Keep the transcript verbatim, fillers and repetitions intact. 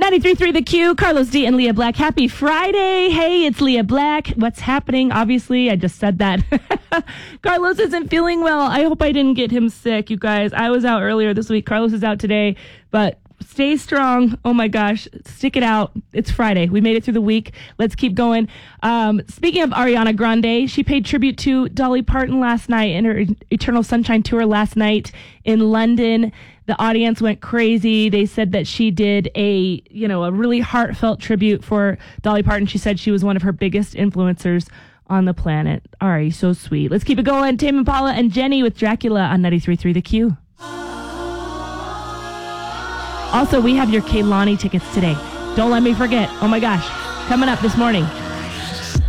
ninety-three point three The Q, Carlos D and Leah Black. Happy Friday. Hey, it's Leah Black. What's happening? Obviously, I just said that. Carlos isn't feeling well. I hope I didn't get him sick, you guys. I was out earlier this week. Carlos is out today, but stay strong. Oh my gosh. Stick it out. It's Friday. We made it through the week. Let's keep going. Um, speaking of Ariana Grande, she paid tribute to Dolly Parton last night in her Eternal Sunshine tour last night in London. The audience went crazy. They said that she did a, you know, a really heartfelt tribute for Dolly Parton. She said she was one of her biggest influencers on the planet. All right, so sweet. Let's keep it going. Tame Impala and Jenny with Dracula on ninety-three point three The Q. Also, we have your Kehlani tickets today. Don't let me forget. Oh my gosh. Coming up this morning.